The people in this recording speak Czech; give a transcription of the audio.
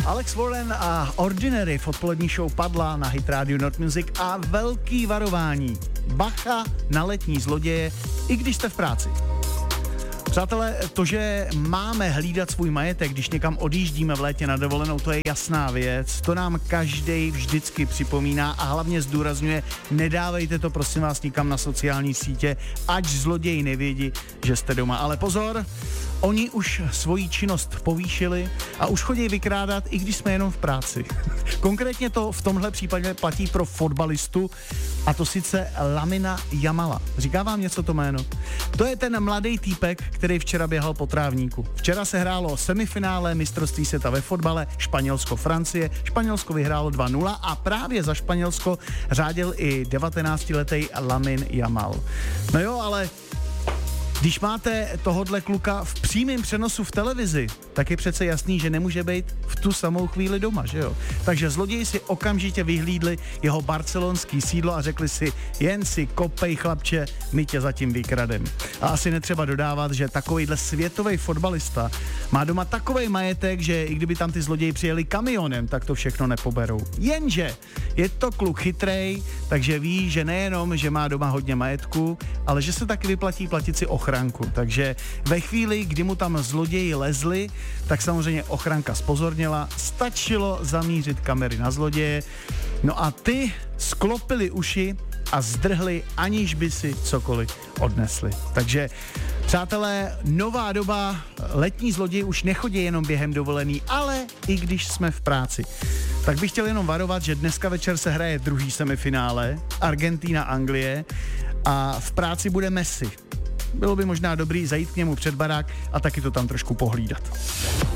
Alex Warren a Ordinary v odpolední show Padla na Hit Radio Not Music a velký varování. Bacha na letní zloděje, i když jste v práci. Přátelé, to, že máme hlídat svůj majetek, když někam odjíždíme v létě na dovolenou, to je jasná věc. To nám každej vždycky připomíná a hlavně zdůrazňuje, nedávejte to prosím vás nikam na sociální sítě, ať zloději nevědí, že jste doma. Ale pozor, oni už svoji činnost povýšili a už chodí vykrádat, i když jsme jenom v práci. Konkrétně to v tomhle případě platí pro fotbalistu, a to sice Lamina Jamala. Říká vám něco to jméno? To je ten mladý týpek, který včera běhal po trávníku. Včera se hrálo semifinále mistrovství světa ve fotbale Španělsko-Francie. Španělsko vyhrálo 2-0 a právě za Španělsko řádil i 19-letý Lamin Jamal. No jo, ale když máte tohodle kluka v přímém přenosu v televizi, tak je přece jasný, že nemůže být v tu samou chvíli doma, že jo? Takže zloději si okamžitě vyhlídli jeho barcelonský sídlo a řekli si, jen si kopej chlapče, my tě zatím vykradem. A asi netřeba dodávat, že takovejhle světový fotbalista má doma takovej majetek, že i kdyby tam ty zloději přijeli kamionem, tak to všechno nepoberou. Jenže je to kluk chytrej, takže ví, že nejenom, že má doma hodně majetku, ale že se taky vyplatí platit si ochranku. Takže ve chvíli, kdy mu tam zloději lezli, tak samozřejmě ochranka zpozorněla, stačilo zamířit kamery na zloděje, no a ty sklopili uši a zdrhli, aniž by si cokoliv odnesli. Takže, přátelé, nová doba, letní zloději už nechodí jenom během dovolený, ale i když jsme v práci. Tak bych chtěl jenom varovat, že dneska večer se hraje druhý semifinále, Argentina-Anglie a v práci bude Messi. Bylo by možná dobrý zajít k němu před barák a taky to tam trošku pohlídat.